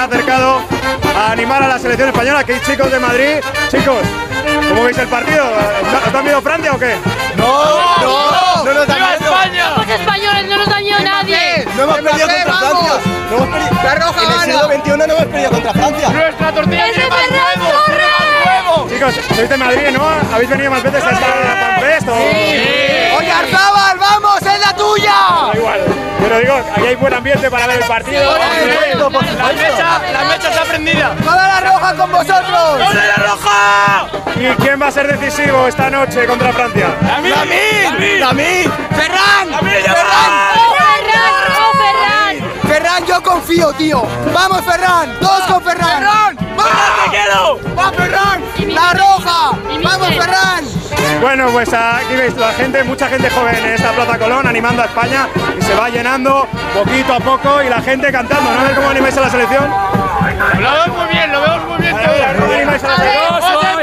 acercado a animar a la selección española. Aquí hay chicos de Madrid. Chicos, ¿cómo veis el partido? ¿Os da miedo Francia o qué? No nos da miedo. España! Somos españoles, no nos dañó nadie. No hemos perdido contra Francia. No hemos perdido. La roja En el siglo XXI no hemos perdido contra Francia. ¡Nuestra tortilla ¡Es tiene de más Ferran huevos! ¡Tiene más huevos! Chicos, sois de Madrid, ¿no? ¿Habéis venido más veces a esta FanFest o...? ¡Oye, Arzabal, vamos! ¡Es la tuya! Da igual. Pero digo, aquí hay buen ambiente para ver el partido. La mecha está prendida. ¡Toda la roja con vosotros! ¡Toda la roja! ¿Y quién va a ser decisivo esta noche contra Francia? ¡Lamin! ¡Ferran! Ferran, yo confío, tío. ¡Vamos, Ferran! ¡Todos con Ferran! ¡Ferran! ¡Vamos! ¡Te quiero! ¡Va, Ferran! ¡La roja! ¡Vamos, Ferran! Bueno, pues aquí veis la gente, mucha gente joven en esta Plaza Colón animando a España y se va llenando poquito a poco y la gente cantando. ¿No? A ver cómo animáis a la selección. Lo vemos muy bien, A ver, ¿cómo animáis a la selección?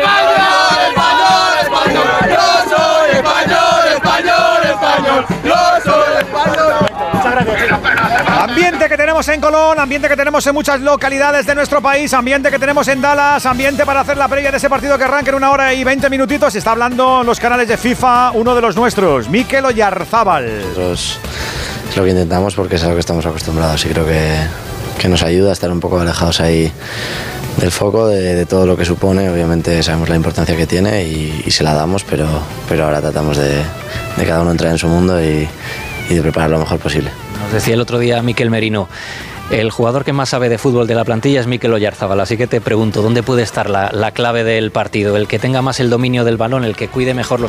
Muchas gracias. Ambiente que tenemos en Colón, ambiente que tenemos en muchas localidades de nuestro país, ambiente que tenemos en Dallas, ambiente para hacer la previa de ese partido que arranca en 1 hora y 20 minutitos. Está hablando en los canales de FIFA uno de los nuestros, Mikel Oyarzábal. Nosotros es lo que intentamos porque es a lo que estamos acostumbrados y creo que nos ayuda a estar un poco alejados ahí del foco, de todo lo que supone. Obviamente sabemos la importancia que tiene y se la damos, pero ahora tratamos de cada uno entrar en su mundo y de preparar lo mejor posible. Nos decía el otro día Mikel Merino, el jugador que más sabe de fútbol de la plantilla es Mikel Oyarzábal, así que te pregunto, ¿dónde puede estar la clave del partido? ¿El que tenga más el dominio del balón, el que cuide mejor los